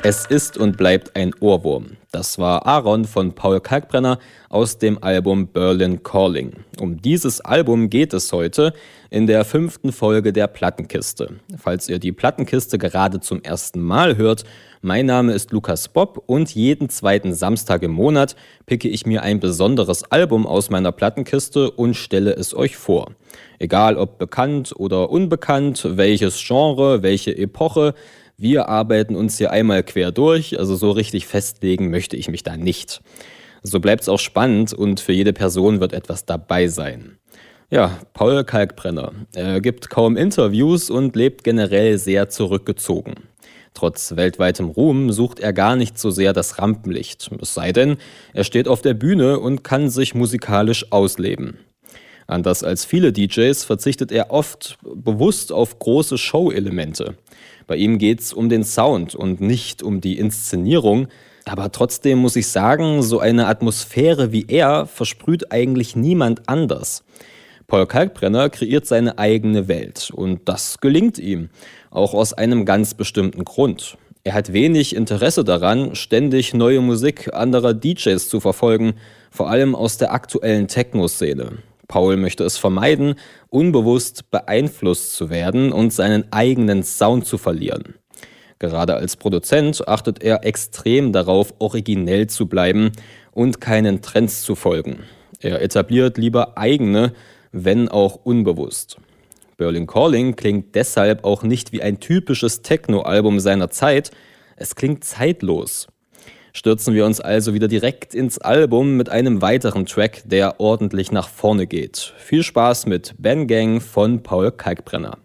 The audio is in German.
Es ist und bleibt ein Ohrwurm. Das war Aaron von Paul Kalkbrenner aus dem Album Berlin Calling. Um dieses Album geht es heute in der 5. Folge der Plattenkiste. Falls ihr die Plattenkiste gerade zum ersten Mal hört, mein Name ist Lukas Bob und jeden zweiten Samstag im Monat picke ich mir ein besonderes Album aus meiner Plattenkiste und stelle es euch vor. Egal ob bekannt oder unbekannt, welches Genre, welche Epoche, wir arbeiten uns hier einmal quer durch, also so richtig festlegen möchte ich mich da nicht. So bleibt es auch spannend und für jede Person wird etwas dabei sein. Ja, Paul Kalkbrenner. Er gibt kaum Interviews und lebt generell sehr zurückgezogen. Trotz weltweitem Ruhm sucht er gar nicht so sehr das Rampenlicht, es sei denn, er steht auf der Bühne und kann sich musikalisch ausleben. Anders als viele DJs verzichtet er oft bewusst auf große Show-Elemente. Bei ihm geht's um den Sound und nicht um die Inszenierung. Aber trotzdem muss ich sagen, so eine Atmosphäre wie er versprüht eigentlich niemand anders. Paul Kalkbrenner kreiert seine eigene Welt und das gelingt ihm, auch aus einem ganz bestimmten Grund. Er hat wenig Interesse daran, ständig neue Musik anderer DJs zu verfolgen, vor allem aus der aktuellen Techno-Szene. Paul möchte es vermeiden, unbewusst beeinflusst zu werden und seinen eigenen Sound zu verlieren. Gerade als Produzent achtet er extrem darauf, originell zu bleiben und keinen Trends zu folgen. Er etabliert lieber eigene, wenn auch unbewusst. Berlin Calling klingt deshalb auch nicht wie ein typisches Techno-Album seiner Zeit, es klingt zeitlos. Stürzen wir uns also wieder direkt ins Album mit einem weiteren Track, der ordentlich nach vorne geht. Viel Spaß mit Ben Gang von Paul Kalkbrenner.